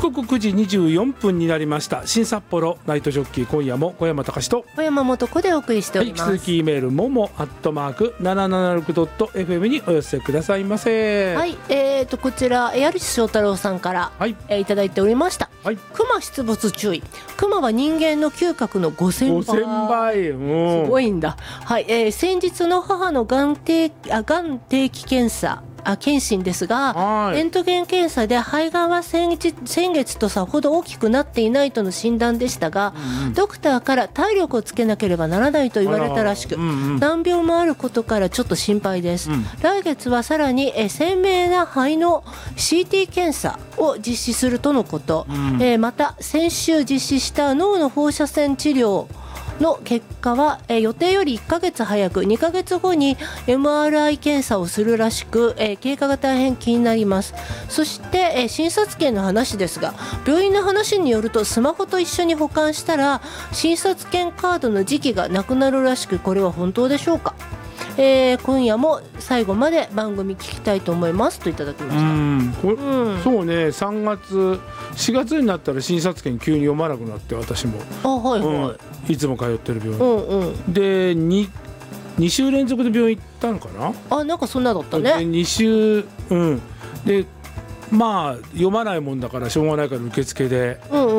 刻9時24分になりました。新札幌ナイトジョッキー、今夜も小山隆と小山素子でお送りしております。 はい、引き続きメールもも@776.fm にお寄せくださいませ。 はい、こちら矢口翔太郎さんから、はい、いただいておりました。はい、熊出没注意。熊は人間の嗅覚の5000倍。すごいんだ。はい、先日の母のがん定期検査検診ですが、レントゲン検査で肺がんは先月とさほど大きくなっていないとの診断でしたが、ドクターから体力をつけなければならないと言われたらしく、難病もあることからちょっと心配です。来月はさらに鮮明な肺の CT 検査を実施するとのこと。また先週実施した脳の放射線治療の結果は、予定より1ヶ月早く2ヶ月後に MRI 検査をするらしく、経過が大変気になります。そして、診察券の話ですが、病院の話によるとスマホと一緒に保管したら診察券カードの時期がなくなるらしく、これは本当でしょうか。今夜も最後まで番組聞きたいと思いますといただきました。 そうね、3月4月になったら診察券急に読まなくなって、私もいつも通ってる病院、で 2週連続で病院行ったのかな。 なんかそんなだったね。 2週、でまあ読まないもんだからしょうがないから受付で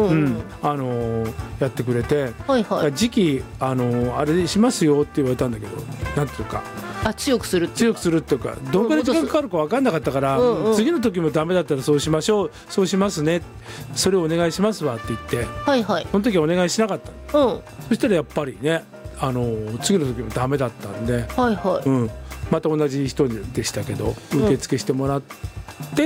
やってくれて、時期あれしますよって言われたんだけど、なんていうか強くするっていうか、どのくらい時間かかるか分かんなかったから、次の時もダメだったらそうしましょう、そうしますね、それをお願いしますわって言って、その時はお願いしなかった、そしたらやっぱりね、次の時もダメだったんで、また同じ人でしたけど受付してもらって、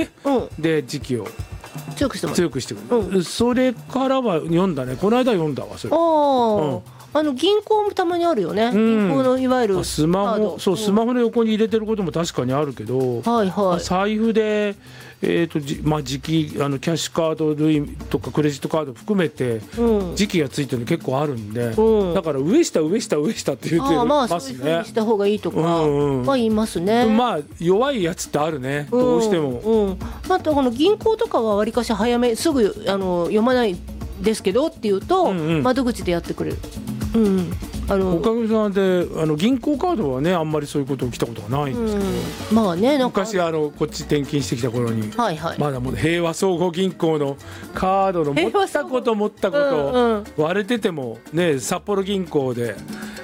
で時期を強くしてくる、それからは読んだね。この間読んだわそれ。 銀行もたまにあるよね、銀行のいわゆるスマホの横に入れてることも確かにあるけど、財布で時期キャッシュカード類とかクレジットカード含めて時期がついてるの結構あるんで、だから上下って言ってますね。そういう風にした方がいいとかは言いますね。 弱いやつってあるね、どうしても。 あとこの銀行とかはわりかし早め、すぐ読まないですけどって言うと窓口でやってくれる。 おかげさまで銀行カードはね、あんまりそういうこと起きたことがないんですけど、昔こっち転勤してきた頃に、まだもう平和総合銀行のカードの持ったこと割れててもね、札幌銀行で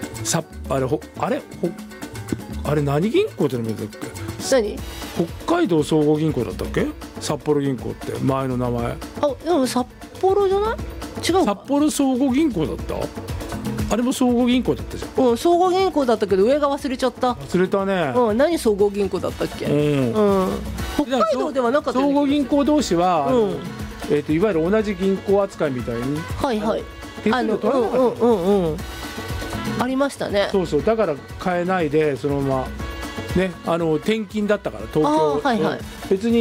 あれ何銀行って名前だっけ。北海道総合銀行だったっけ、札幌銀行って前の名前。 でも札幌じゃない？違う。 札幌総合銀行だった。あれも総合銀行だったじゃん。 総合銀行だったけど上が忘れちゃった。 忘れたね。 何総合銀行だったっけ。北海道ではなかった。 総合銀行同士は、いわゆる同じ銀行扱いみたいに、 ありましたね。 そうだから買えないでそのままね、転勤だったから東京、別に